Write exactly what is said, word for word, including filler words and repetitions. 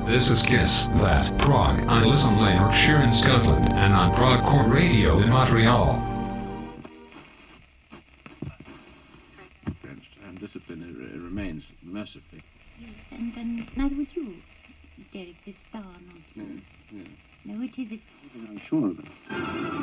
This is Kiss That Prog. I listen to Yorkshire in Scotland and on Progcore Radio in Montreal. And discipline it, it remains mercifully. Yes, and, and neither would you, Derek, this star nonsense. Yeah, yeah. No, it is it. I'm sure of it.